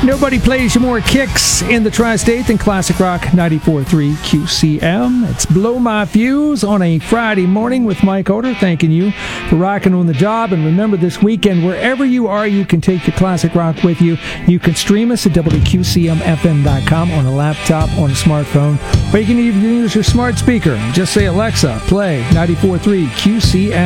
Nobody plays you more kicks in the tri-state than Classic Rock 94.3 QCM. It's Blow My Fuse on a Friday morning with Mike Oder, thanking you for rocking on the job. And remember, this weekend, wherever you are, you can take your Classic Rock with you. You can stream us at WQCMFM.com on a laptop, on a smartphone, or you can even use your smart speaker. Just say, Alexa, play 94.3 QCM.